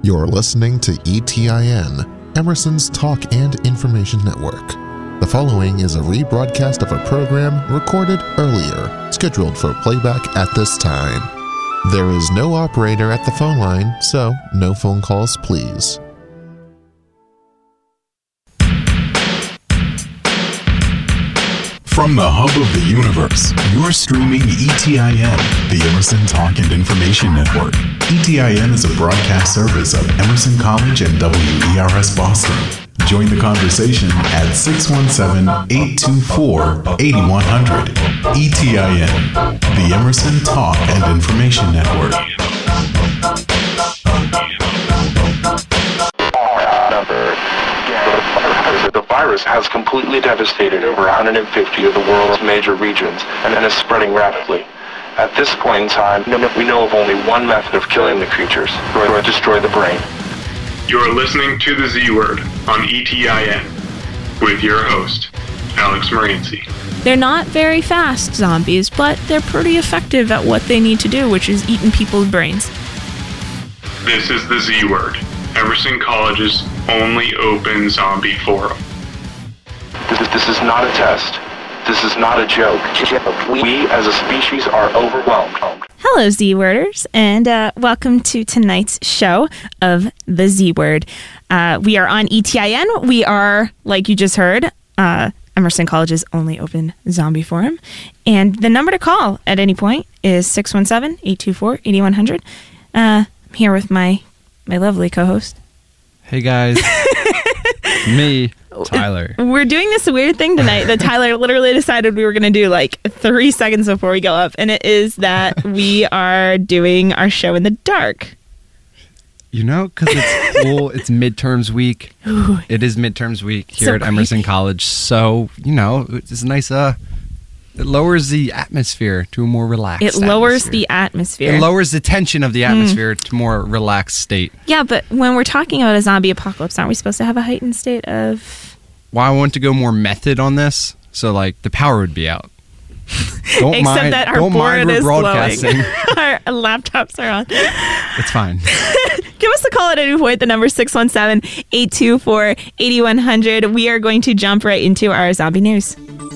You're listening to ETIN, Emerson's Talk and Information Network. The following is a rebroadcast of a program recorded earlier, scheduled for playback at this time. There is no operator at the phone line, so no phone calls, please. From the hub of the universe, you're streaming ETIN, the Emerson Talk and Information Network. ETIN is a broadcast service of Emerson College and WERS Boston. Join the conversation at 617-824-8100. ETIN, the Emerson Talk and Information Network. The virus has completely devastated over 150 of the world's major regions and is spreading rapidly. At this point in time, we know of only one method of killing the creatures, to destroy the brain. You're listening to the Z Word on ETIN with your host, Alex Morency. They're not very fast zombies, but they're pretty effective at what they need to do, which is eating people's brains. This is the Z Word, Emerson College's only open zombie forum. This is not a test. This is not a joke. We as a species are overwhelmed. Hello, Z-Worders, and welcome to tonight's show of the Z-Word. We are on ETIN. We are, like you just heard, Emerson College's only open zombie forum. And the number to call at any point is 617-824-8100. I'm here with my lovely co-host. Hey, guys. Me, Tyler. We're doing this weird thing tonight that Tyler literally decided we were going to do like 3 seconds before we go up. And it is that we are doing our show in the dark. You know, because it's cool. It's midterms week. Ooh. It is midterms week here So at Emerson College. So, you know, it's nice. It lowers the atmosphere to a more relaxed It lowers the atmosphere. It lowers the tension of the atmosphere to a more relaxed state. Yeah, but when we're talking about a zombie apocalypse, aren't we supposed to have a heightened state of... Well, I want to go more method on this. So, like, the power would be out. Except that our board is broadcasting. Our laptops are on. It's fine. Give us a call at any point. The number is 617-824-8100. We are going to jump right into our zombie news.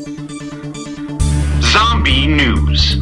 Zombie news.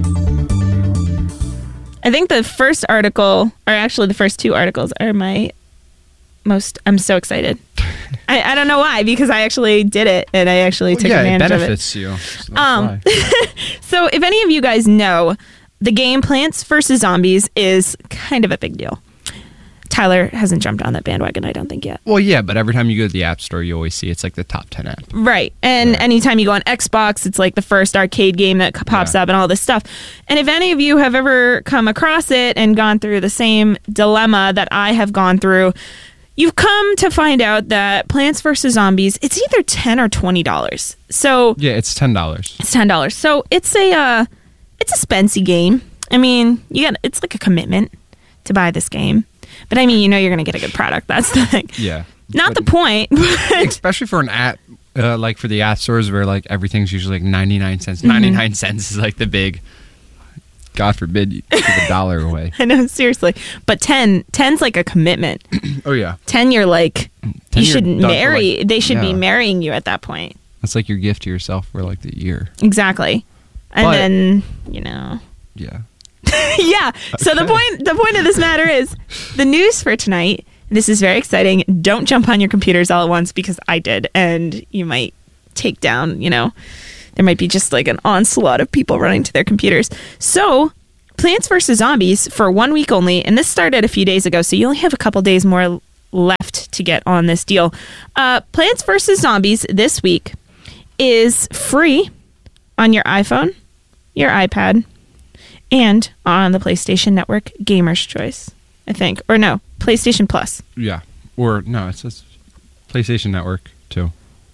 I think the first article, or actually the first 2 articles, are my most... I'm so excited. I don't know why, because I actually did it, and I actually took advantage of it. Yeah, it benefits you. So that's why. So if any of you guys know, the game Plants vs. Zombies is kind of a big deal. Tyler hasn't jumped on that bandwagon, I don't think, yet. Well, yeah, but every time you go to the App Store, you always see it's like the top 10 app. Right. And anytime you go on Xbox, it's like the first arcade game that pops up and all this stuff. And if any of you have ever come across it and gone through the same dilemma that I have gone through, you've come to find out that Plants vs. Zombies, it's either $10 or $20. So yeah, it's $10. It's $10. So it's a spency game. I mean, it's like a commitment to buy this game. But I mean, you know you're going to get a good product. That's the thing. Yeah. Not the point. Especially for an app, like for the app stores where like everything's usually like 99 cents. 99 cents is like the big, God forbid, you give $1 away. I know, seriously. But 10's like a commitment. Oh, yeah. 10, you're like, 10 you should marry. Like, they should be marrying you at that point. That's like your gift to yourself for like the year. Exactly. And then, you know. Yeah. Yeah. So the point of this matter is the news for tonight. This is very exciting. Don't jump on your computers all at once, because I did, and you might take down, you know, there might be just like an onslaught of people running to their computers. So Plants vs. Zombies for 1 week only, and this started a few days ago, so you only have a couple days more left to get on this deal. Plants vs. Zombies this week is free on your iPhone, your iPad, and on the PlayStation Network Gamer's Choice, I think. Or no, PlayStation Plus. Yeah. Or no, it says PlayStation Network too.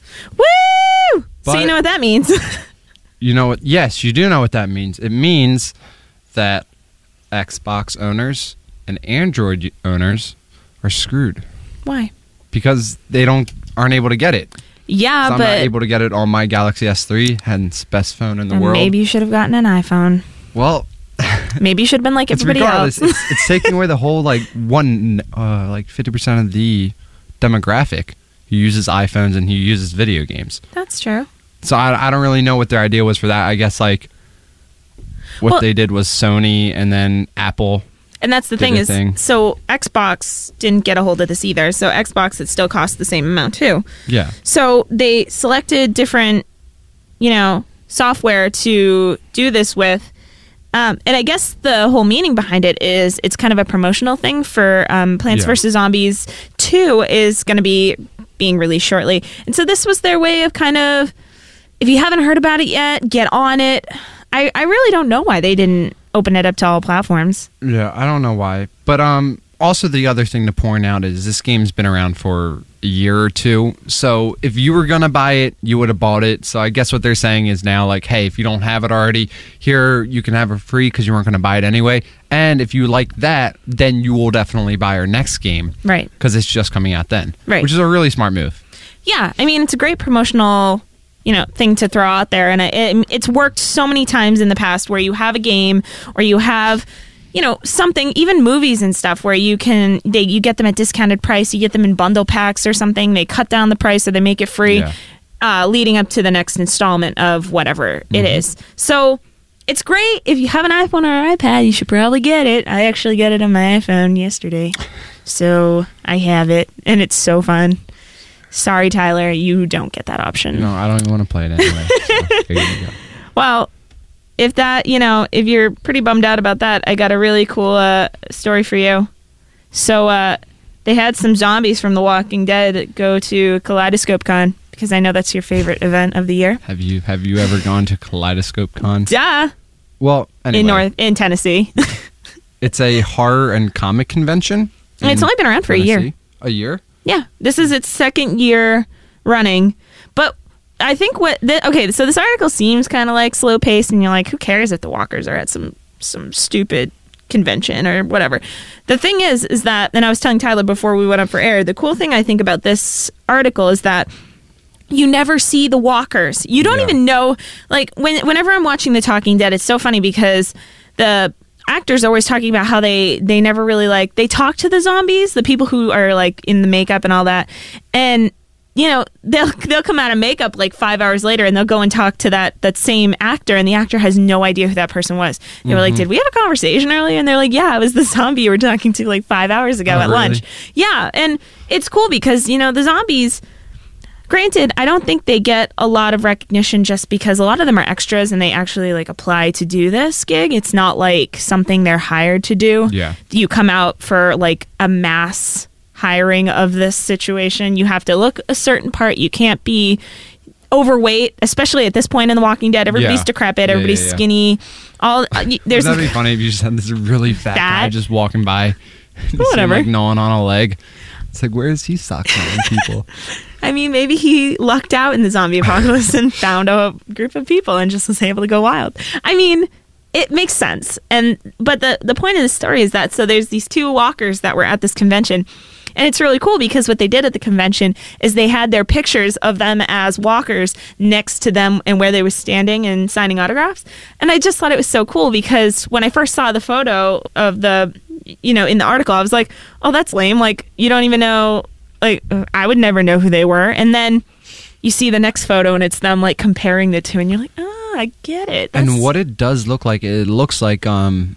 Woo! But so you know what that means. You know what? Yes, you do know what that means. It means that Xbox owners and Android owners are screwed. Why? Because they aren't able to get it. Yeah, so I'm but not able to get it on my Galaxy S3, hence best phone in the world. Maybe you should have gotten an iPhone. Well, Maybe you should have been like It's everybody regardless. else. It's taking away the whole like 50% of the demographic who uses iPhones and who uses video games. That's true. So I don't really know what their idea was for that. I guess like what they did was Sony and then Apple. And that's the did thing a is, thing. so Xbox didn't get a hold of this either. So Xbox, it still cost the same amount too. Yeah. So they selected different, software to do this with. And I guess the whole meaning behind it is it's kind of a promotional thing for Plants vs. Zombies 2 is going to be being released shortly. And so this was their way of kind of, if you haven't heard about it yet, get on it. I really don't know why they didn't open it up to all platforms. Yeah, I don't know why. But also the other thing to point out is this game's been around for a year or two. So if you were going to buy it, you would have bought it. So I guess what they're saying is now like, hey, if you don't have it already, here you can have it free because you weren't going to buy it anyway. And if you like that, then you will definitely buy our next game. Right. Because it's just coming out then. Right. Which is a really smart move. Yeah, I mean, it's a great promotional, thing to throw out there. And it's worked so many times in the past where you have a game or you have, something, even movies and stuff where you get them at discounted price, you get them in bundle packs or something. They cut down the price or they make it free, leading up to the next installment of whatever it is. So it's great. If you have an iPhone or an iPad, you should probably get it. I actually got it on my iPhone yesterday. So I have it and it's so fun. Sorry, Tyler, you don't get that option. No, I don't even want to play it anyway. So here you go. Well, if that, if you're pretty bummed out about that, I got a really cool story for you. So they had some zombies from The Walking Dead go to Kaleidoscope Con, because I know that's your favorite event of the year. Have you ever gone to Kaleidoscope Con? Duh. Well, anyway. In Tennessee. It's a horror and comic convention. And it's only been around for a year. A year? Yeah, this is its second year running. But I think so this article seems kind of like slow paced, and you're like, who cares if the walkers are at some stupid convention or whatever. The thing is that, and I was telling Tyler before we went up for air, the cool thing I think about this article is that you never see the walkers. You don't even know, like, whenever I'm watching The Talking Dead, it's so funny because the actors are always talking about how they never really they talk to the zombies, the people who are like in the makeup and all that, and they'll come out of makeup like 5 hours later and they'll go and talk to that same actor, and the actor has no idea who that person was. They were like, did we have a conversation earlier? And they're like, yeah, it was the zombie you were talking to like 5 hours ago at lunch. Yeah, and it's cool because the zombies, granted, I don't think they get a lot of recognition just because a lot of them are extras and they actually apply to do this gig. It's not like something they're hired to do. Yeah. You come out for a mass hiring of this situation. You have to look a certain part. You can't be overweight, especially at this point in The Walking Dead. Everybody's decrepit. Everybody's skinny. That'd be funny if you just had this really fat guy just walking by. Whatever. Gnawing on a leg. It's like, where is he stockpiling people? I mean, maybe he lucked out in the zombie apocalypse and found a group of people and just was able to go wild. I mean, it makes sense. But the point of the story is that, so there's these two walkers that were at this convention, and it's really cool because what they did at the convention is they had their pictures of them as walkers next to them and where they were standing and signing autographs. And I just thought it was so cool because when I first saw the photo of in the article, I was like, oh, that's lame. Like, you don't even know, I would never know who they were. And then you see the next photo and it's them comparing the two and you're like, oh, I get it. And what it does look like, it looks like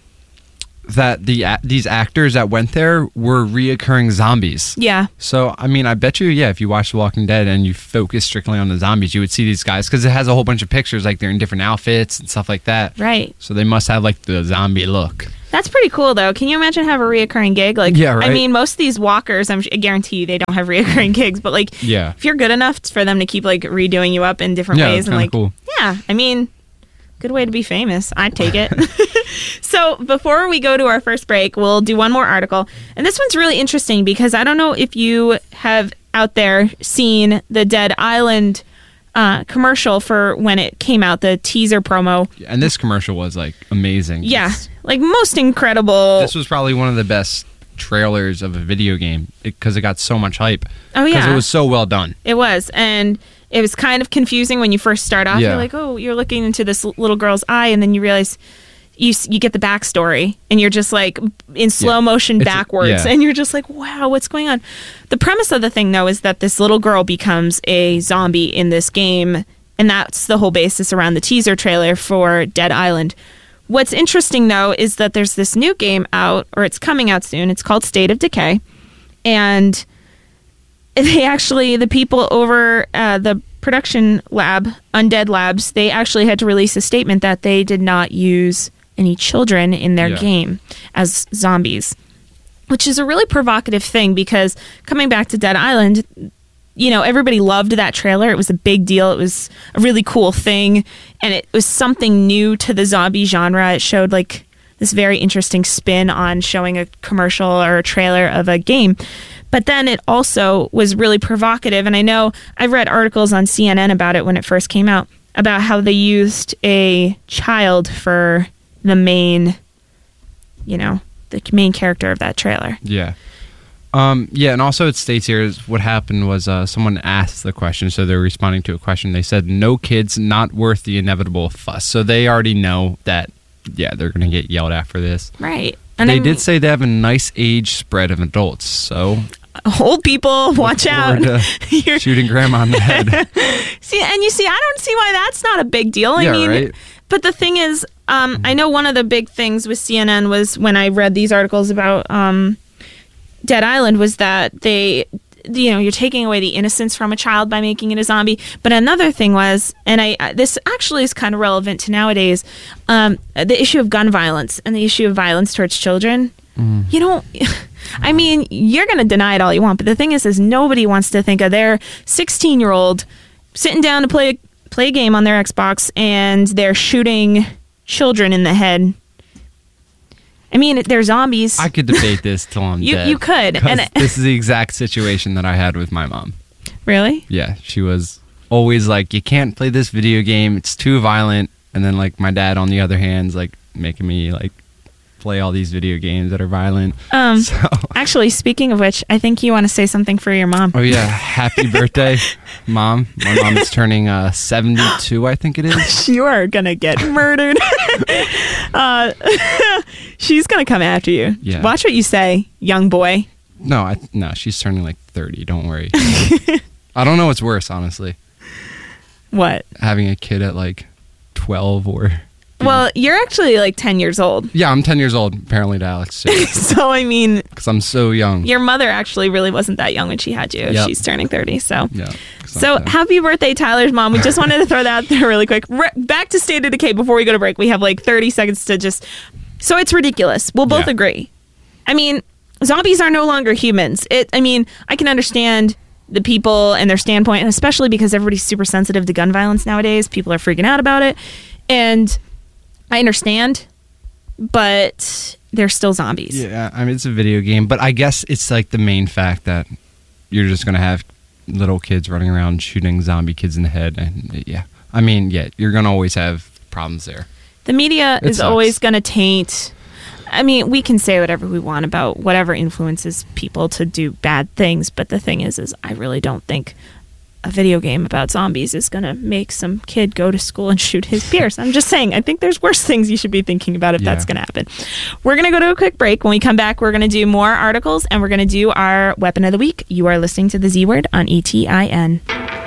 that these actors that went there were reoccurring zombies. Yeah. So, I mean, I bet you, if you watch The Walking Dead and you focus strictly on the zombies, you would see these guys, because it has a whole bunch of pictures, they're in different outfits and stuff like that. Right. So they must have, the zombie look. That's pretty cool, though. Can you imagine have a reoccurring gig? Yeah, right. I mean, most of these walkers, I guarantee you they don't have reoccurring gigs, but, if you're good enough for them to keep, redoing you up in different ways. That's and, cool. Yeah, I mean, good way to be famous. I'd take it. So before we go to our first break, we'll do one more article. And this one's really interesting because I don't know if you have out there seen the Dead Island commercial for when it came out, the teaser promo. And this commercial was amazing. Yeah, most incredible. This was probably one of the best trailers of a video game because it got so much hype. Oh, yeah. Because it was so well done. It was. And it was kind of confusing when you first start off. Yeah. You're like, oh, you're looking into this little girl's eye, and then you realize you get the backstory, and you're just like in slow motion backwards, and you're just like, wow, what's going on? The premise of the thing, though, is that this little girl becomes a zombie in this game, and that's the whole basis around the teaser trailer for Dead Island. What's interesting, though, is that there's this new game out, or it's coming out soon. It's called State of Decay, and the people over the production lab, Undead Labs, they actually had to release a statement that they did not use any children in their game as zombies, which is a really provocative thing, because coming back to Dead Island, everybody loved that trailer. It was a big deal. It was a really cool thing, and it was something new to the zombie genre. It showed like this very interesting spin on showing a commercial or a trailer of a game. But then it also was really provocative, and I know I've read articles on CNN about it when it first came out, about how they used a child for the main, the main character of that trailer. Yeah. And also it states here what happened was someone asked the question, so they're responding to a question. They said, no kids, not worth the inevitable fuss. So they already know that, they're going to get yelled at for this. Right. And they did say they have a nice age spread of adults, so... Old people, watch out. You're shooting grandma in the head. I don't see why that's not a big deal. Right? But the thing is, I know one of the big things with CNN was when I read these articles about Dead Island was that you're taking away the innocence from a child by making it a zombie. But another thing was, and this actually is kind of relevant to nowadays, the issue of gun violence and the issue of violence towards children. You're going to deny it all you want, but the thing is nobody wants to think of their 16-year-old sitting down to play a game on their Xbox and they're shooting children in the head. They're zombies. I could debate this till I'm dead. You could. And this is the exact situation that I had with my mom. Really? Yeah, she was always like, you can't play this video game, it's too violent. And then like my dad, on the other hand, is like making me like play all these video games that are violent. Actually, speaking of which, I think you want to say something for your mom. Oh yeah, happy birthday, Mom. My mom is turning 72, I think it is. You are gonna get murdered. She's gonna come after you. Yeah. Watch what you say, young boy. No, she's turning like 30, don't worry. I don't know what's worse, honestly. What? Having a kid at like 12 or... Well, you're actually like 10 years old. Yeah, I'm 10 years old, apparently, to Alex, too. So, because I'm so young. Your mother actually really wasn't that young when she had you. Yep. She's turning 30, so. Yeah. So, happy birthday, Tyler's mom. We just wanted to throw that out there really quick. Back to State of Decay before we go to break. We have like 30 seconds to just... So, it's ridiculous. We'll both agree. Zombies are no longer humans. I can understand the people and their standpoint, and especially because everybody's super sensitive to gun violence nowadays. People are freaking out about it. And... I understand, but they're still zombies. Yeah, it's a video game, but I guess it's like the main fact that you're just going to have little kids running around shooting zombie kids in the head. And you're going to always have problems there. The media is always going to taint. We can say whatever we want about whatever influences people to do bad things, but the thing is I really don't think a video game about zombies is going to make some kid go to school and shoot his peers. I'm just saying, I think there's worse things you should be thinking about if that's going to happen. We're going to go to a quick break. When we come back, we're going to do more articles, and we're going to do our Weapon of the Week. You are listening to The Z Word on ETIN.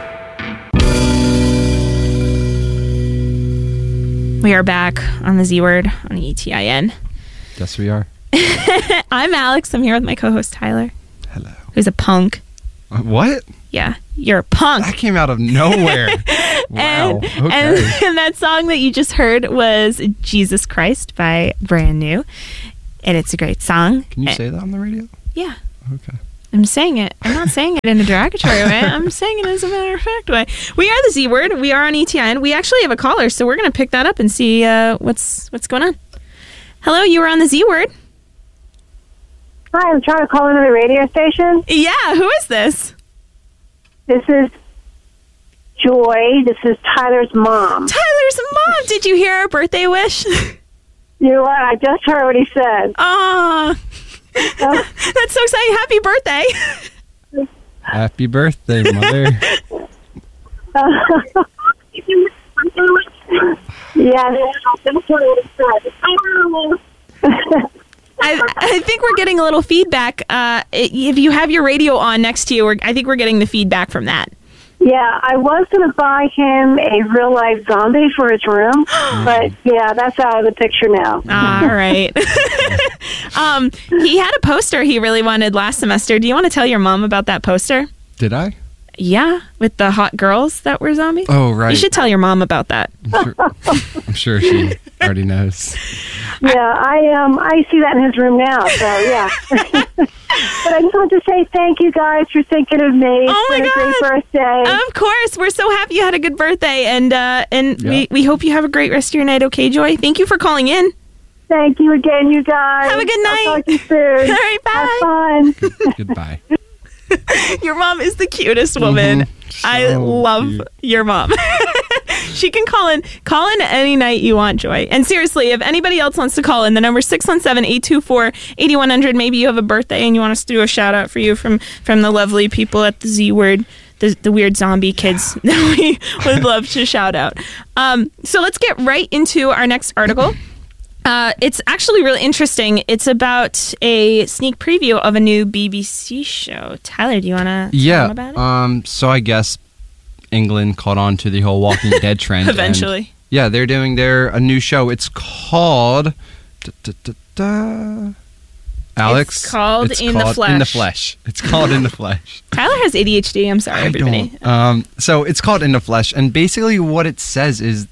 We are back on The Z Word on ETIN. Yes, we are. I'm Alex. I'm here with my co-host, Tyler. Hello. Who's a punk. What? Yeah, you're a punk. That came out of nowhere. Wow. Okay. And that song that you just heard was Jesus Christ by Brand New. And it's a great song. Can you say that on the radio? Yeah. Okay. I'm saying it. I'm not saying it in a derogatory way. I'm saying it as a matter of fact way. We are the Z Word. We are on ETN. We actually have a caller, so we're going to pick that up and see what's going on. Hello, you were on the Z Word. Hi, I'm trying to call into the radio station. Yeah, who is this? This is Joy. This is Tyler's mom. Tyler's mom! Did you hear our birthday wish? You know what? I just heard what he said. Aw. That's so exciting. Happy birthday. Happy birthday, Mother. Yes. I think we're getting a little feedback. If you have your radio on next to you, I think we're getting the feedback from that. Yeah, I was going to buy him a real-life zombie for his room, but yeah, that's out of the picture now. All right. He had a poster he really wanted last semester. Do you want to tell your mom about that poster? Did I? Yeah, with the hot girls that were zombies. Oh, right. You should tell your mom about that. I'm sure she already knows. Yeah, I see that in his room now, so yeah. But I just want to say thank you guys for thinking of me. Oh my God. A great birthday. Of course. We're so happy you had a good birthday, and we hope you have a great rest of your night, okay, Joy? Thank you for calling in. Thank you again, you guys. Have a good night. I'll talk to you soon. All right, bye. Have fun. Goodbye. Your mom is the cutest woman. So I love cute. your mom. She can call in any night you want, Joy. And seriously, if anybody else wants to call in, the number 617-824-8100. Maybe you have a birthday and you want us to do a shout out for you from the lovely people at the Z Word, the weird zombie kids that we would love to shout out. So let's get right into our next article. It's actually really interesting. It's about a sneak preview of a new BBC show. Tyler, do you want to tell them about it? So I guess England caught on to the whole Walking Dead trend. Eventually. And, yeah, they're doing a new show. It's called... Alex? It's called In the Flesh. In the Flesh. It's called In the Flesh. Tyler has ADHD. I'm sorry, everybody. So it's called In the Flesh. And basically what it says is...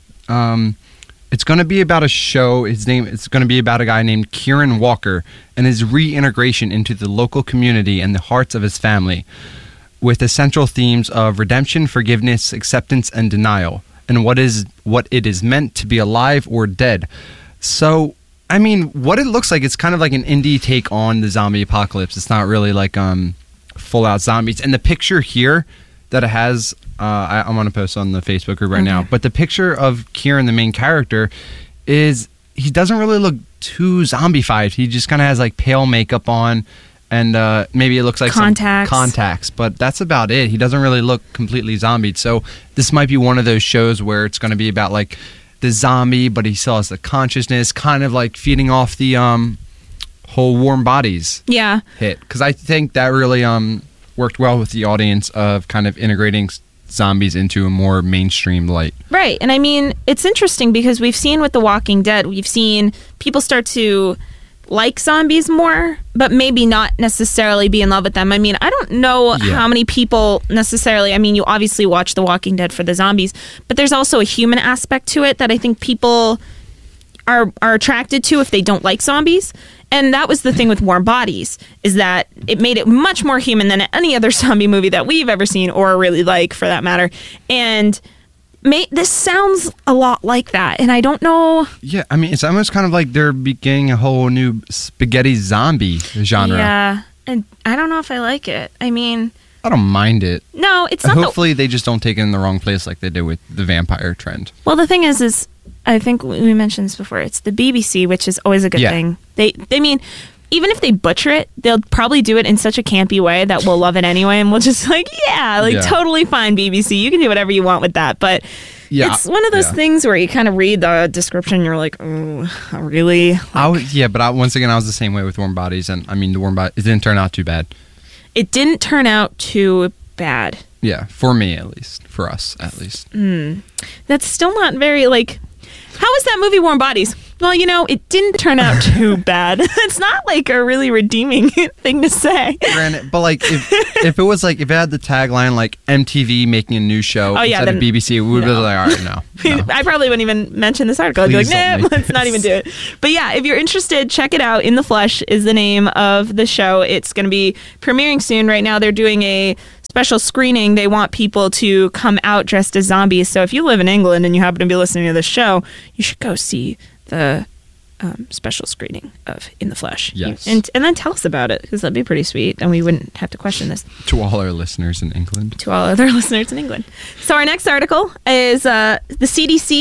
it's going to be about a show. It's going to be about a guy named Kieran Walker and his reintegration into the local community and the hearts of his family, with the central themes of redemption, forgiveness, acceptance, and denial, and what it is meant to be alive or dead. So, I mean, what it looks like, it's kind of like an indie take on the zombie apocalypse. It's not really like full out zombies. And the picture here that it has, I'm going to post on the Facebook group right now, but the picture of Kieran, the main character, is he doesn't really look too zombified. He just kind of has like pale makeup on, and maybe it looks like contacts. Some contacts, but that's about it. He doesn't really look completely zombied. So this might be one of those shows where it's going to be about like the zombie, but he still has the consciousness, kind of like feeding off the whole Warm Bodies hit. Because I think that really worked well with the audience of kind of integrating zombies into a more mainstream light. Right. And I mean, it's interesting because we've seen with The Walking Dead, we've seen people start to like zombies more, but maybe not necessarily be in love with them. I mean, I don't know how many people necessarily, I mean, you obviously watch The Walking Dead for the zombies, but there's also a human aspect to it that I think people are attracted to if they don't like zombies. And that was the thing with Warm Bodies, is that it made it much more human than any other zombie movie that we've ever seen, or really like, for that matter. And this sounds a lot like that, and I don't know. Yeah, I mean, it's almost kind of like they're beginning a whole new spaghetti zombie genre. Yeah, and I don't know if I like it. I mean, I don't mind it. No, it's not. Hopefully, they just don't take it in the wrong place like they did with the vampire trend. Well, the thing is I think we mentioned this before. It's the BBC, which is always a good thing. They mean, even if they butcher it, they'll probably do it in such a campy way that we'll love it anyway, and we'll just totally fine, BBC. You can do whatever you want with that, but it's one of those things where you kind of read the description, and you're like, oh, really? But once again, I was the same way with Warm Bodies, and I mean, the Warm Bodies, it didn't turn out too bad. It didn't turn out too bad. Yeah, for me at least, for us at least. That's still not very How was that movie Warm Bodies? Well, it didn't turn out too bad. It's not like a really redeeming thing to say. Granted, but if it was if it had the tagline MTV making a new show instead of BBC, we would be like, all right, no. I probably wouldn't even mention this article. I'd be like, nah, let's not even do it. But yeah, if you're interested, check it out. In the Flesh is the name of the show. It's going to be premiering soon. Right now, they're doing a special screening. They want people to come out dressed as zombies. So if you live in England and you happen to be listening to this show, you should go see the special screening of In the Flesh. Yes. And then tell us about it, because that'd be pretty sweet, and we wouldn't have to question this. To all our listeners in England. To all other listeners in England. So our next article is the CDC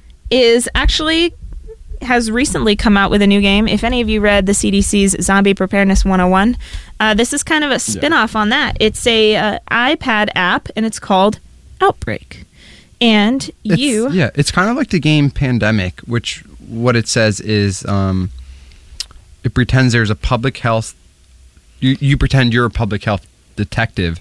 has recently come out with a new game. If any of you read the CDC's Zombie Preparedness 101, this is kind of a spin-off on that. It's a iPad app, and it's called Outbreak. And you... Yeah, it's kind of like the game Pandemic, which what it says is it pretends there's a public health... You pretend you're a public health detective,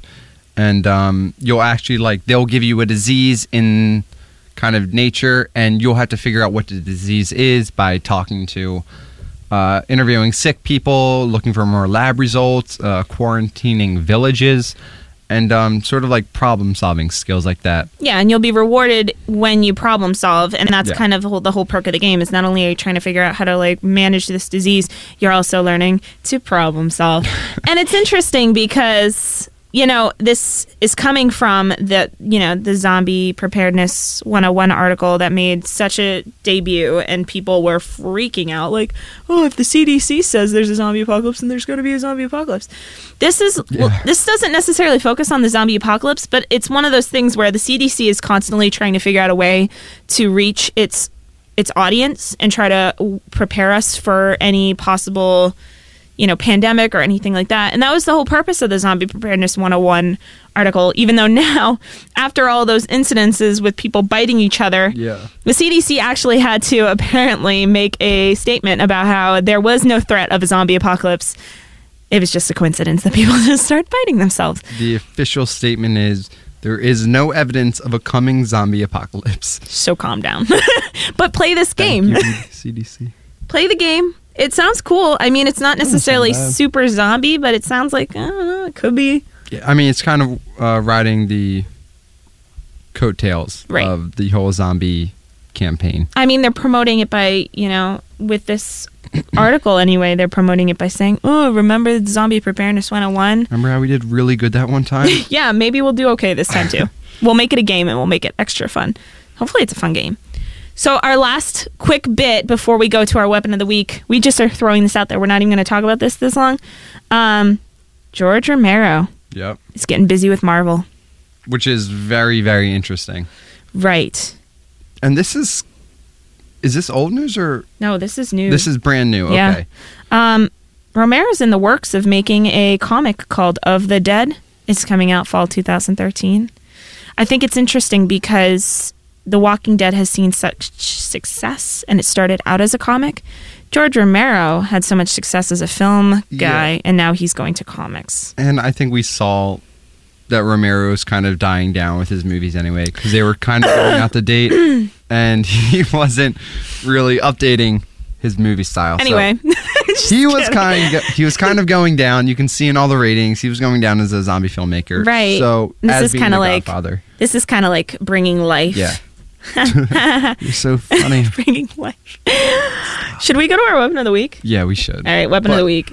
and you'll actually, they'll give you a disease in kind of nature, and you'll have to figure out what the disease is by talking to... interviewing sick people, looking for more lab results, quarantining villages, and sort of like problem-solving skills like that. Yeah, and you'll be rewarded when you problem solve, and that's kind of the whole perk of the game is not only are you trying to figure out how to manage this disease, you're also learning to problem solve. And it's interesting because... this is coming from the Zombie Preparedness 101 article that made such a debut, and people were freaking out if the CDC says there's a zombie apocalypse, then there's going to be a zombie apocalypse. This doesn't necessarily focus on the zombie apocalypse, but it's one of those things where the CDC is constantly trying to figure out a way to reach its audience and try to prepare us for any possible pandemic or anything like that. And that was the whole purpose of the Zombie Preparedness 101 article, even though now, after all those incidences with people biting each other, the CDC actually had to apparently make a statement about how there was no threat of a zombie apocalypse. It was just a coincidence that people just start biting themselves. The official statement is, there is no evidence of a coming zombie apocalypse. So calm down. But play this game. Thank you, CDC. Play the game. It sounds cool. I mean, it's not necessarily super zombie, but it sounds like, I don't know, it could be. Yeah, I mean, it's kind of riding the coattails of the whole zombie campaign. I mean, they're promoting it by, with this article anyway, they're promoting it by saying, remember the Zombie Preparedness 101? Remember how we did really good that one time? Yeah, maybe we'll do okay this time too. We'll make it a game and we'll make it extra fun. Hopefully it's a fun game. So our last quick bit before we go to our weapon of the week, we just are throwing this out there. We're not even going to talk about this long. George Romero is getting busy with Marvel. Which is very, very interesting. Right. And this is this old news or? No, this is new. This is brand new, okay. Yeah. Romero's in the works of making a comic called Of the Dead. It's coming out fall 2013. I think it's interesting because... The Walking Dead has seen such success, and it started out as a comic. George Romero had so much success as a film guy, and now he's going to comics. And I think we saw that Romero was kind of dying down with his movies anyway, because they were kind of going out the date, and he wasn't really updating his movie style. Anyway, so he was kind of going down. You can see in all the ratings, he was going down as a zombie filmmaker. Right. So this is kind of like Godfather. This is kind of like bringing life. Yeah. You're so funny. Bringing life. Should we go to our weapon of the week? Yeah, we should. All right, weapon of the week.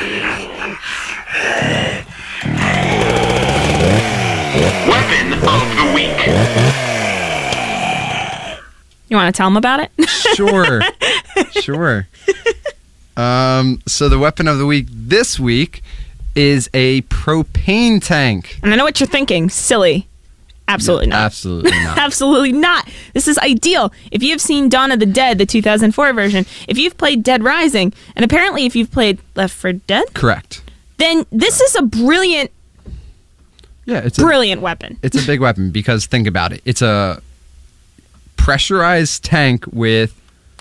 Weapon of the week. You want to tell them about it? Sure. So the weapon of the week this week is a propane tank. And I know what you're thinking. Silly. Absolutely not. Absolutely not. Absolutely not. This is ideal. If you've seen Dawn of the Dead, the 2004 version, if you've played Dead Rising, and apparently if you've played Left 4 Dead, correct, then this is a brilliant weapon. It's a big weapon because think about it. It's a pressurized tank with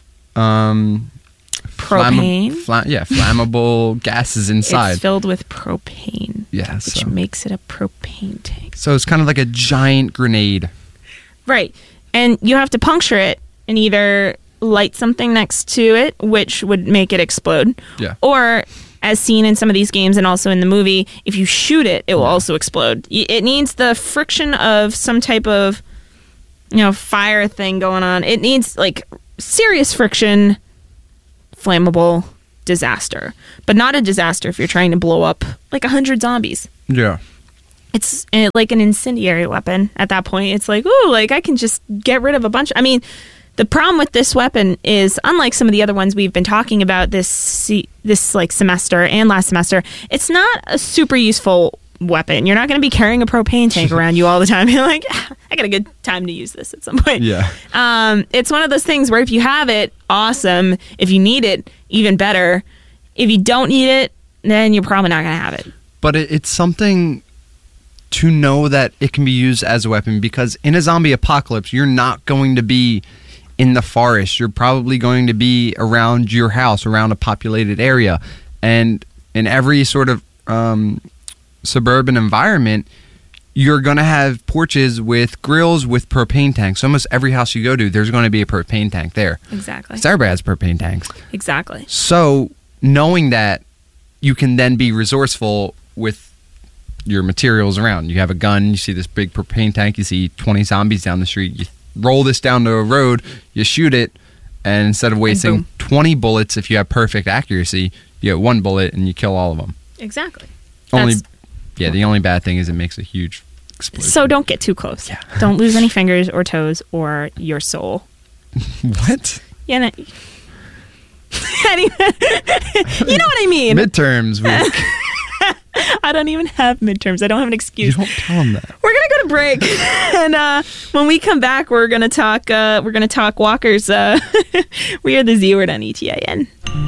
propane. Flammable gases inside. It's filled with propane. Yeah, which makes it a propane tank. So it's kind of like a giant grenade. Right. And you have to puncture it and either light something next to it, which would make it explode. Yeah. Or, as seen in some of these games and also in the movie, if you shoot it, it will also explode. It needs the friction of some type of, fire thing going on. It needs, serious friction, flammable disaster. But not a disaster if you're trying to blow up, 100 zombies. Yeah. It's like an incendiary weapon at that point. It's I can just get rid of a bunch. I mean, the problem with this weapon is, unlike some of the other ones we've been talking about this semester and last semester, it's not a super useful weapon. You're not going to be carrying a propane tank around you all the time. You're like, I got a good time to use this at some point. Yeah. It's one of those things where if you have it, awesome. If you need it, even better. If you don't need it, then you're probably not going to have it. But it's something to know that it can be used as a weapon, because in a zombie apocalypse, you're not going to be in the forest. You're probably going to be around your house, around a populated area. And in every sort of suburban environment, you're going to have porches with grills with propane tanks. Almost every house you go to, there's going to be a propane tank there. Exactly. So everybody has propane tanks. Exactly. So knowing that, you can then be resourceful with your materials around. You have a gun, you see this big propane tank, you see 20 zombies down the street, you roll this down the road, you shoot it, and instead of wasting 20 bullets, if you have perfect accuracy, you get one bullet and you kill all of them. Exactly. The only bad thing is it makes a huge explosion. So don't get too close. Yeah. Don't lose any fingers or toes or your soul. What? Yeah. No, anyway, you know what I mean. Midterms week. I don't even have midterms. I don't have an excuse. You don't tell them that. We're gonna go to break, and when we come back, we're gonna talk. We're gonna talk walkers. We are the Z Word on ETIN.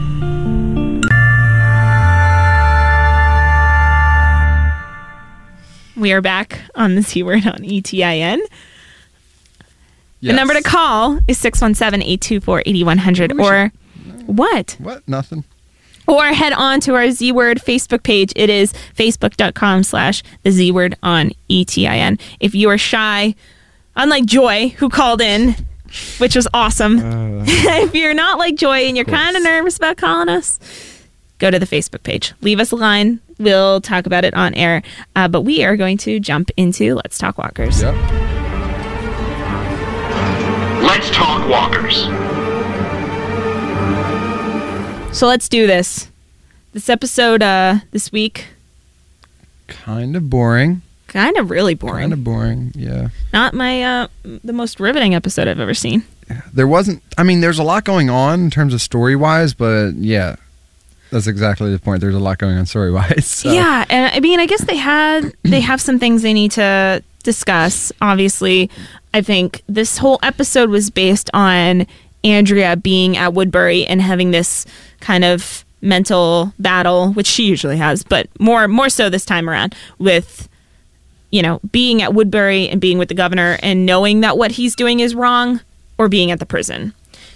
We are back on the Z Word on ETIN. The number to call is 617-824-8100 or what? What? Nothing. Or head on to our Z Word Facebook page. It is facebook.com/the Z Word on ETIN. If you are shy, unlike Joy, who called in, which was awesome. If you're not like Joy and you're kind of nervous about calling us, go to the Facebook page. Leave us a line. We'll talk about it on air. But we are going to jump into Let's Talk Walkers. Yep. Let's Talk Walkers. So let's do this. This episode this week, Kind of boring. kind of really boring. Kind of boring, yeah. Not my the most riveting episode I've ever seen. There wasn't, I mean, there's a lot going on in terms of story-wise, but yeah, that's exactly the point. There's a lot going on story-wise. So. Yeah, and I mean, I guess they have some things they need to discuss. Obviously, I think this whole episode was based on Andrea being at Woodbury and having this kind of mental battle, which she usually has, but more so this time around with, you know, being at Woodbury and being with the governor and knowing that what he's doing is wrong, or being at the prison.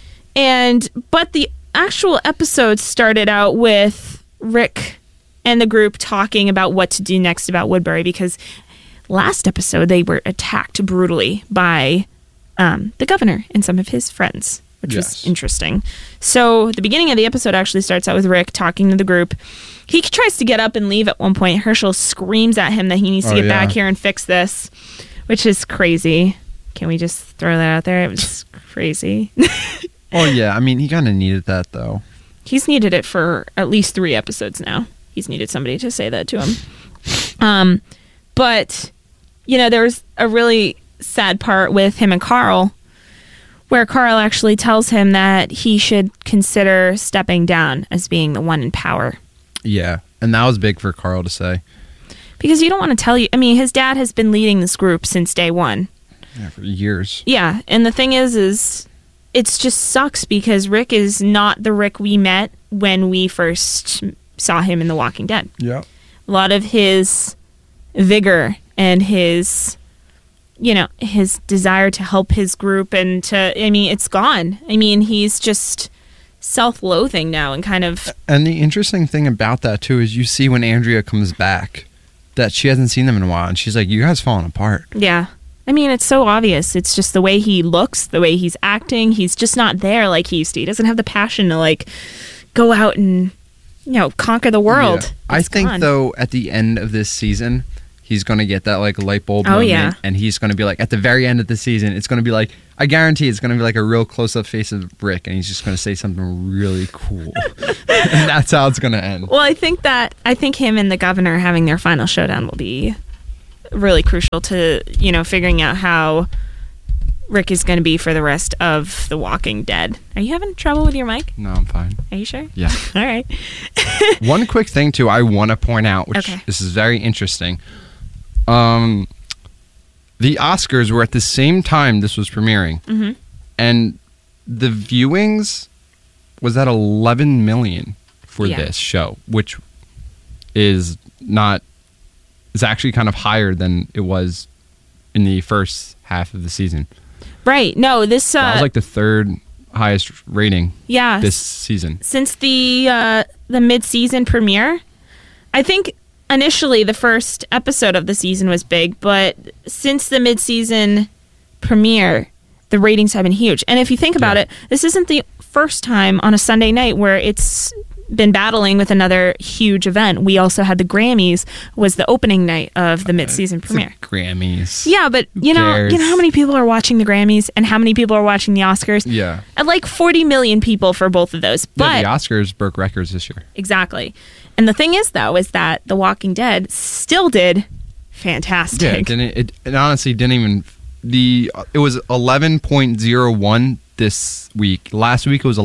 But the actual episode started out with Rick and the group talking about what to do next about Woodbury, because last episode they were attacked brutally by the governor and some of his friends, which was interesting. So the beginning of the episode actually starts out with Rick talking to the group. He tries to get up and leave at one point. Herschel screams at him that he needs to get back here and fix this, which is crazy. Can we just throw that out there? It was crazy. Oh, yeah. I mean, he kind of needed that, though. He's needed it for at least 3 episodes now. He's needed somebody to say that to him. But, you know, there was a really sad part with him and Carl, where Carl actually tells him that he should consider stepping down as being the one in power. Yeah, and that was big for Carl to say. Because you don't want to tell you... I mean, his dad has been leading this group since day one. Yeah, for years. Yeah, and the thing is it's just sucks because Rick is not the Rick we met when we first saw him in The Walking Dead. Yeah. A lot of his vigor and his... you know, his desire to help his group and to, I mean, it's gone. I mean, he's just self-loathing now and kind of... And the interesting thing about that, too, is you see when Andrea comes back that she hasn't seen them in a while, and she's like, you guys falling apart. Yeah. I mean, it's so obvious. It's just the way he looks, the way he's acting. He's just not there like he used to. He doesn't have the passion to, like, go out and, you know, conquer the world. Yeah. I think, though, at the end of this season... he's going to get that, like, light bulb moment, and he's going to be like, at the very end of the season, it's going to be like, I guarantee it's going to be like a real close-up face of Rick, and he's just going to say something really cool. And that's how it's going to end. Well, I think him and the governor having their final showdown will be really crucial to, you know, figuring out how Rick is going to be for the rest of The Walking Dead. Are you having trouble with your mic? No, I'm fine. Are you sure? Yeah. All right. One quick thing, too, I want to point out, which this is very interesting. The Oscars were at the same time this was premiering, and the viewings was at 11 million for this show, which is not is actually kind of higher than it was in the first half of the season. Right. No, this That was like the third highest rating this season. Since the mid-season premiere. I think initially the first episode of the season was big, but since the mid-season premiere, the ratings have been huge. And if you think about it, this isn't the first time on a Sunday night where it's been battling with another huge event. We also had the Grammys was the opening night of the mid-season premiere. Grammys. Yeah, but you know how many people are watching the Grammys and how many people are watching the Oscars? Yeah. At like 40 million people for both of those. But the Oscars broke records this year. Exactly. And the thing is, though, is that The Walking Dead still did fantastic. Yeah, it honestly didn't even... It was 11.01 this week. Last week it was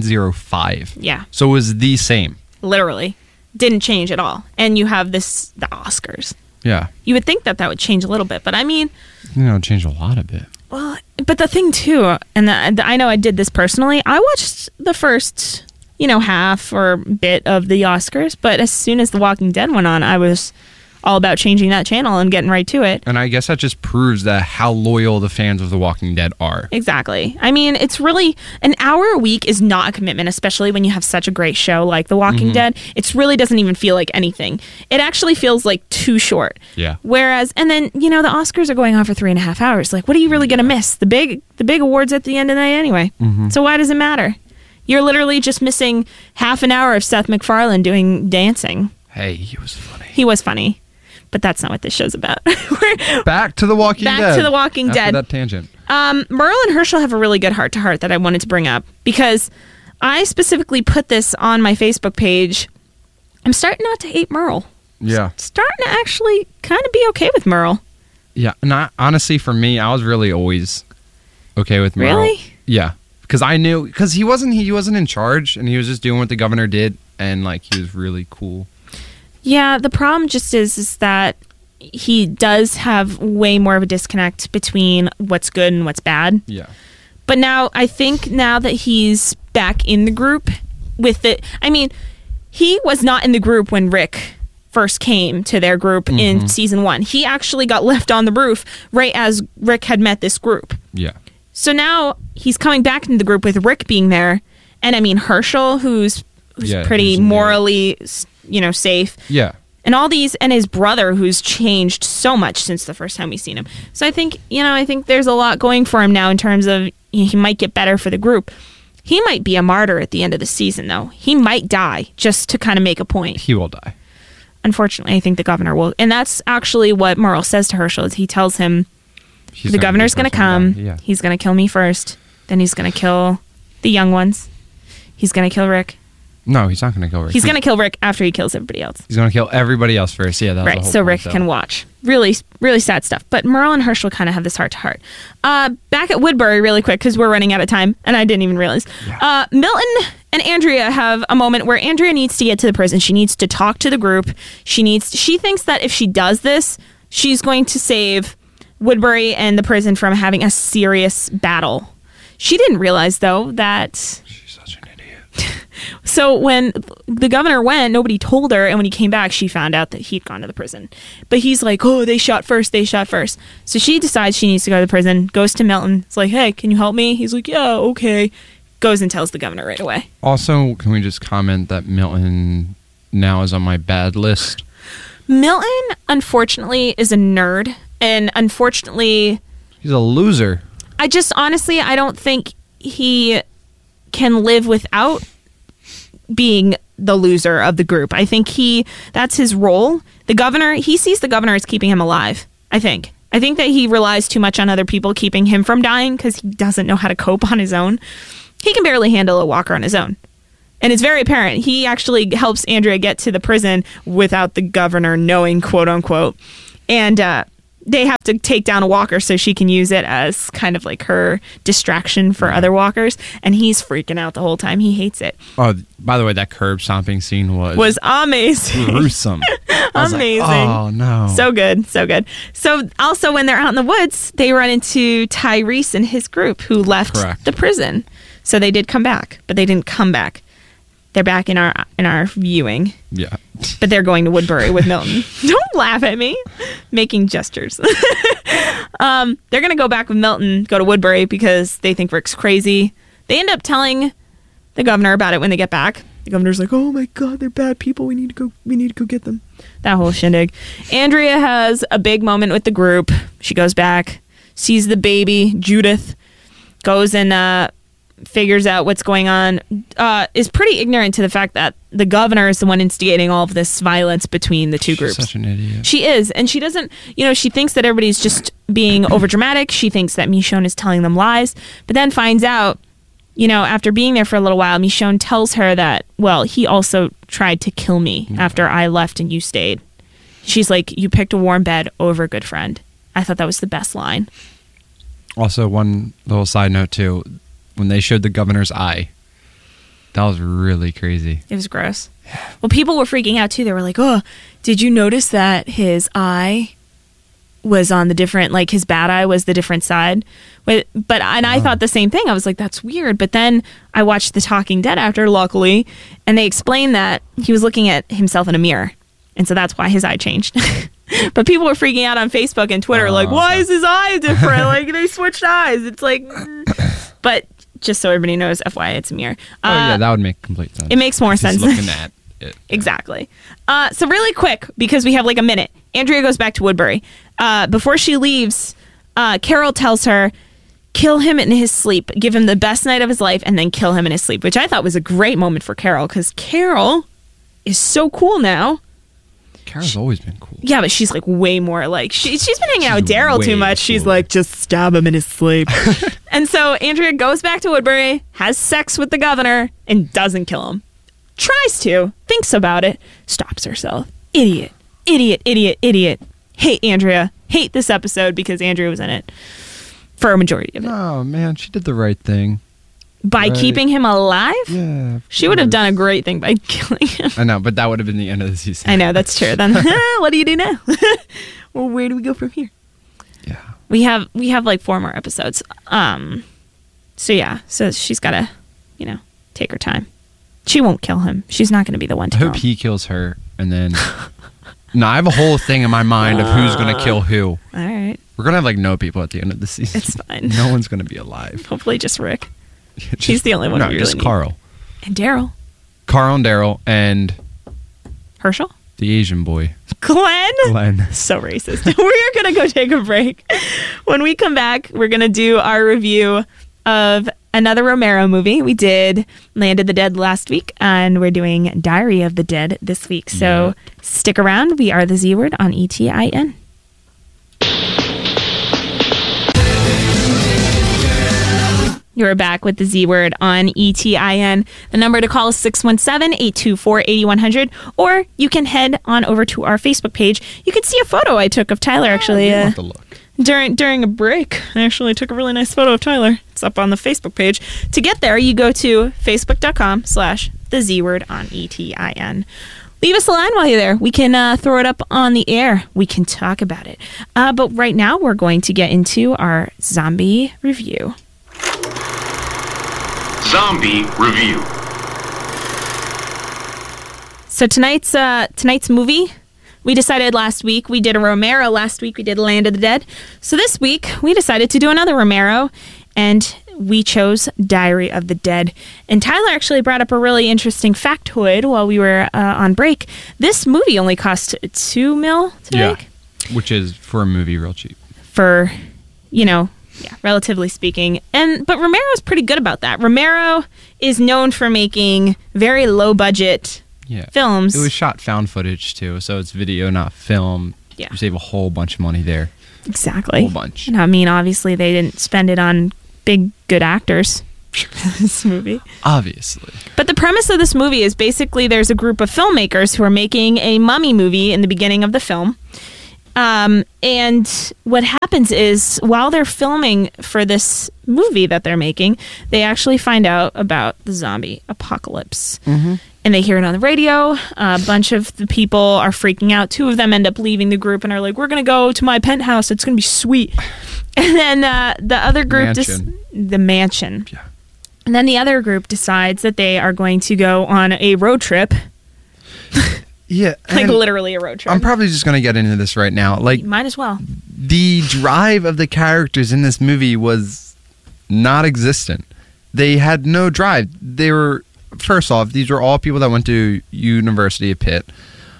11.05. Yeah. So it was the same. Literally. Didn't change at all. And you have the Oscars. Yeah. You would think that would change a little bit, but I mean... it changed a lot of it. Well, but the thing, too, and I know I did this personally, I watched the first, half or bit of the Oscars, but as soon as The Walking Dead went on, I was all about changing that channel and getting right to it. And I guess that just proves that how loyal the fans of The Walking Dead are. Exactly. I mean, it's really... An hour a week is not a commitment, especially when you have such a great show like The Walking Dead. It really doesn't even feel like anything. It actually feels like too short. Yeah. Whereas... And then, the Oscars are going on for 3.5 hours. Like, what are you really going to miss? The big awards at the end of the night anyway. So why does it matter? You're literally just missing half an hour of Seth MacFarlane doing dancing. Hey, he was funny. He was funny. But that's not what this show's about. Back to The Walking Dead. Back to The Walking Dead. After that tangent. Merle and Herschel have a really good heart-to-heart that I wanted to bring up because I specifically put this on my Facebook page. I'm starting not to hate Merle. Yeah. Starting to actually kind of be okay with Merle. Yeah. Honestly, for me, I was really always okay with Merle. Really? Yeah. Because I knew... Because he wasn't in charge, and he was just doing what the governor did, and, he was really cool. Yeah, the problem just is that he does have way more of a disconnect between what's good and what's bad. Yeah. But I think now that he's back in the group with it, I mean, he was not in the group when Rick first came to their group in season 1. He actually got left on the roof right as Rick had met this group. Yeah. So now he's coming back into the group with Rick being there. And I mean, Herschel, who's pretty morally... safe. Yeah. And all these, and his brother, who's changed so much since the first time we've seen him. So I think there's a lot going for him now in terms of he might get better for the group. He might be a martyr at the end of the season, though. He might die just to kind of make a point. He will die. Unfortunately, I think the governor will. And that's actually what Merle says to Herschel, is he tells him, the governor's going to come. Yeah. He's going to kill me first. Then he's going to kill the young ones. He's going to kill Rick. No, he's not going to kill Rick. He's going to kill Rick after he kills everybody else. He's going to kill everybody else first. Yeah, that's right. So Rick can watch. Really, really sad stuff. But Merle and Herschel kind of have this heart-to-heart. Back at Woodbury really quick, because we're running out of time, and I didn't even realize. Yeah. Milton and Andrea have a moment where Andrea needs to get to the prison. She needs to talk to the group. She thinks that if she does this, she's going to save Woodbury and the prison from having a serious battle. She didn't realize, though, that... So when the governor went, nobody told her, and when he came back, she found out that he'd gone to the prison. But he's like, oh, they shot first. So she decides she needs to go to the prison, goes to Milton. It's like, hey, can you help me? He's like, yeah, okay. Goes and tells the governor right away. Also, can we just comment that Milton now is on my bad list? Milton, unfortunately, is a nerd, and unfortunately... He's a loser. I don't think he can live without being the loser of the group. I think that's his role. The governor, he sees the governor as keeping him alive, I think. I think that he relies too much on other people keeping him from dying because he doesn't know how to cope on his own. He can barely handle a walker on his own. And it's very apparent. He actually helps Andrea get to the prison without the governor knowing, quote unquote. And they have to take down a walker so she can use it as kind of like her distraction for other walkers. And he's freaking out the whole time. He hates it. Oh, by the way, that curb stomping scene was amazing. Gruesome. Amazing. Like, oh, no. So good. So good. So also when they're out in the woods, they run into Tyrese and his group who left the prison. So they did come back, but they didn't come back. They're back in our viewing. Yeah. but they're going to Woodbury with Milton. Don't laugh at me. Making gestures. They're going to go back with Milton, go to Woodbury because they think Rick's crazy. They end up telling the governor about it when they get back. The governor's like, oh my God, they're bad people. We need to go get them. That whole shindig. Andrea has a big moment with the group. She goes back, sees the baby, Judith, goes and figures out what's going on, is pretty ignorant to the fact that the governor is the one instigating all of this violence between the two groups. She's such an idiot. She is, and she doesn't, she thinks that everybody's just being overdramatic. She thinks that Michonne is telling them lies, but then finds out, after being there for a little while, Michonne tells her that, well, he also tried to kill me after I left and you stayed. She's like, you picked a warm bed over a good friend. I thought that was the best line. Also, one little side note, too. When they showed the governor's eye, that was really crazy. It was gross. Well, people were freaking out, too. They were like, oh, did you notice that his eye was on the different, like his bad eye was the different side? I thought the same thing. I was like, that's weird. But then I watched The Talking Dead after, luckily, and they explained that he was looking at himself in a mirror. And so that's why his eye changed. But people were freaking out on Facebook and Twitter, like, why is his eye different? Like, they switched eyes. It's like, but just so everybody knows, FYI, it's a mirror. That would make complete sense. It makes more sense. Looking at it. Exactly. So really quick, because we have like a minute, Andrea goes back to Woodbury. Before she leaves, Carol tells her, kill him in his sleep, give him the best night of his life, and then kill him in his sleep, which I thought was a great moment for Carol, because Carol is so cool now. Carol's always been cool. Yeah, but she's like way more like she's been hanging out with Daryl too much. She's like, just stab him in his sleep. And so Andrea goes back to Woodbury, has sex with the governor, and doesn't kill him. Tries to, thinks about it, stops herself. Idiot. Hate Andrea. Hate this episode because Andrea was in it for a majority of it. Oh man, she did the right thing. By keeping him alive? Yeah. She would have done a great thing by killing him. I know, but that would have been the end of the season. I know, that's true. Then what do you do now? Well, where do we go from here? Yeah. We have like 4 more episodes. So she's got to, take her time. She won't kill him. She's not going to be the one to I kill hope him. he kills her and then No, I have a whole thing in my mind of who's going to kill who. All right. We're going to have like no people at the end of the season. It's fine. No one's going to be alive. Hopefully just Rick. He's the only one we really just need. Carl. And Daryl. Carl and Daryl and Herschel? the Asian boy. Glenn. So racist. We're going to go take a break. When we come back, we're going to do our review of another Romero movie. We did Land of the Dead last week, and we're doing Diary of the Dead this week. So stick around. We are the Z Word on ETIN. You're back with the Z Word on ETIN. The number to call is 617-824-8100, or you can head on over to our Facebook page. You can see a photo I took of Tyler, actually. We'll have to look. During a break, I actually took a really nice photo of Tyler. It's up on the Facebook page. To get there, you go to facebook.com/thezword on ETIN. Leave us a line while you're there. We can throw it up on the air. We can talk about it. But right now, we're going to get into our zombie review. Zombie Review. So tonight's movie, we decided last week, we did a Romero. Last week we did Land of the Dead. So this week we decided to do another Romero, and we chose Diary of the Dead. And Tyler actually brought up a really interesting factoid while we were on break. This movie only cost $2 million to make. Which is, for a movie, real cheap. For, relatively speaking. But Romero's pretty good about that. Romero is known for making very low budget films. It was shot found footage too, so it's video, not film. Yeah. You save a whole bunch of money there. Exactly. A whole bunch. And I mean, obviously they didn't spend it on big, good actors for this movie. Obviously. But the premise of this movie is basically there's a group of filmmakers who are making a mummy movie in the beginning of the film. And what happens is, while they're filming for this movie that they're making, they actually find out about the zombie apocalypse. Mm-hmm. And they hear it on the radio. A bunch of the people are freaking out. 2 of them end up leaving the group and are like, we're going to go to my penthouse. It's going to be sweet. And then the other group... The mansion. Yeah. And then the other group decides that they are going to go on a road trip. Yeah. Like and literally a road trip. I'm probably just going to get into this right now. Like, Might as well. the drive of the characters in this movie was not existent. They had no drive. They were, first off, these were all people that went to University of Pitt,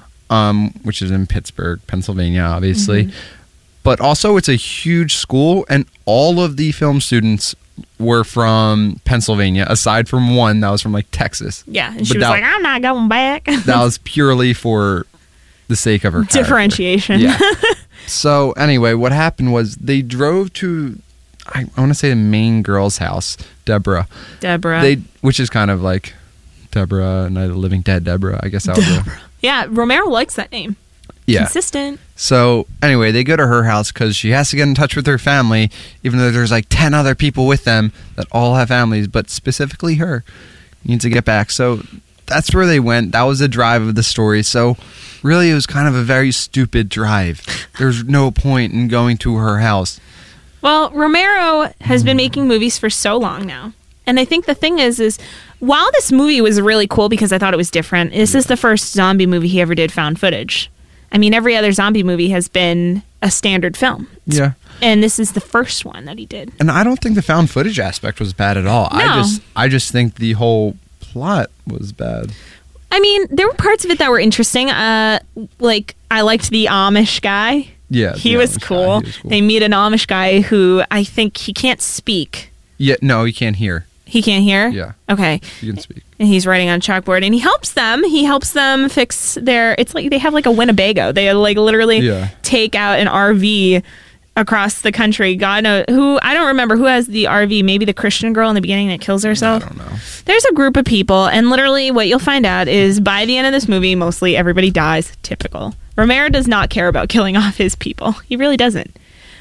which is in Pittsburgh, Pennsylvania, obviously. But also, it's a huge school, and all of the film students were from Pennsylvania, aside from one that was from, like, Texas. Yeah, and she But was that- like, I'm not going back. That was purely for the sake of her character. Differentiation. Yeah. So, anyway, what happened was they drove to, I want to say the main girl's house, Deborah. Deborah. Which is kind of like Deborah, Night of the Living Dead, Deborah. I guess that was Yeah, Romero likes that name. Yeah. Consistent. So, anyway, they go to her house because she has to get in touch with her family, even though there's like 10 other people with them that all have families, but specifically her needs to get back. So, that's where they went. That was the drive of the story. So, really, it was kind of a very stupid drive. There's no point in going to her house. Well, Romero has been making movies for so long now. And I think the thing is while this movie was really cool because I thought it was different, this is the first zombie movie he ever did found footage. I mean, every other zombie movie has been a standard film. Yeah. And this is the first one that he did. And I don't think the found footage aspect was bad at all. No. I just think the whole plot was bad. I mean, there were parts of it that were interesting. Like, I liked the Amish guy. Yeah. He the was Amish guy, cool. he was cool. They meet an Amish guy who I think he can't speak. Yeah, no, you can't hear. He can't hear? Yeah. Okay. You can speak. And he's writing on a chalkboard, and he helps them fix their, it's like they have like a Winnebago. They like literally Yeah. take out an RV across the country. God knows who, I don't remember who has the RV. Maybe the Christian girl in the beginning that kills herself. I don't know. There's a group of people, and literally what you'll find out is by the end of this movie, mostly everybody dies. Typical. Romero does not care about killing off his people. He really doesn't.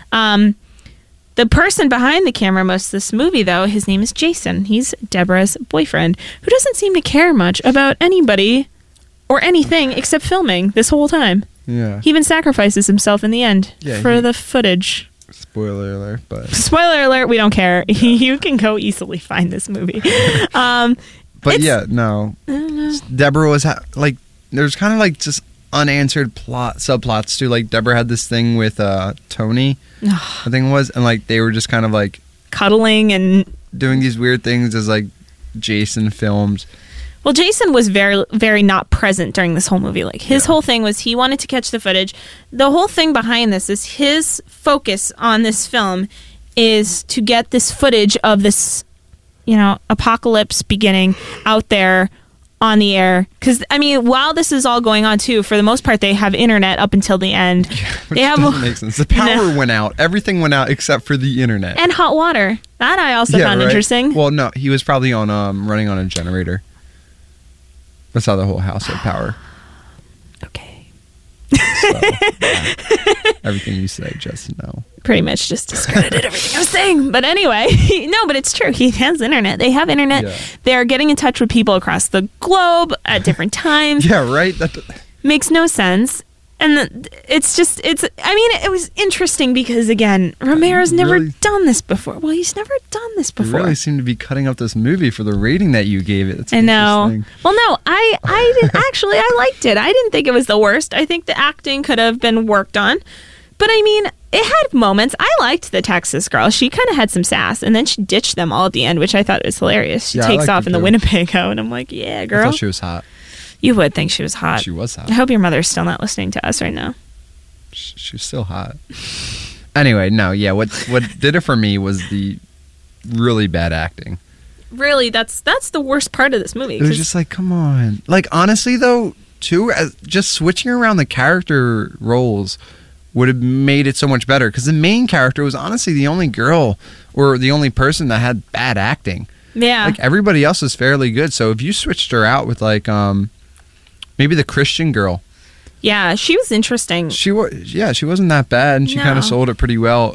The person behind the camera most of this movie, though, his name is Jason. He's Deborah's boyfriend, who doesn't seem to care much about anybody or anything except filming this whole time. Yeah. He even sacrifices himself in the end for the footage. Spoiler alert, but Spoiler alert, we don't care. You can go easily find this movie. but yeah, no. Deborah was there's kind of like just unanswered subplots too. Like Deborah had this thing with Tony, I think it was, and like they were just kind of like cuddling and doing these weird things as like Jason filmed. Well, Jason was very, very not present during this whole movie. Like, his whole thing was he wanted to catch the footage. The whole thing behind this is his focus on this film is to get this footage of this, apocalypse beginning out there on the air. Because, I mean, while this is all going on, too, for the most part, they have internet up until the end. Which doesn't make sense. The power went out. Everything went out except for the internet. And hot water. That I also found interesting. Well, no, he was probably on running on a generator. That's how the whole house had power. Okay. So, everything you say, just no. Pretty much just discredited everything I was saying. But anyway, no, but it's true. He has internet. They have internet. Yeah. They're getting in touch with people across the globe at different times. Yeah, right? That Makes no sense. And it was interesting because, again, Romero's never done this before. Well, he's never done this you before. really seem to be cutting up this movie for the rating that you gave it. That's I know. interesting. Well, no, I didn't, actually, I liked it. I didn't think it was the worst. I think the acting could have been worked on. But, I mean, it had moments. I liked the Texas girl. She kind of had some sass, and then she ditched them all at the end, which I thought was hilarious. She Yeah, I takes liked off her in the too. Winnebago, and I'm like, yeah, I girl. thought she was hot. You would think she was hot. She was hot. I hope your mother's still not listening to us right now. She was still hot. Anyway, no, yeah, what did it for me was the really bad acting. Really, that's the worst part of this movie. It was 'cause- just like, come on. Like, honestly, though, too, just switching around the character roles would have made it so much better. Because the main character was honestly the only girl or the only person that had bad acting. yeah. Like, everybody else was fairly good. So if you switched her out with, like, maybe the Christian girl. Yeah, she was interesting. She wasn't that bad, and she kind No. of sold it pretty well.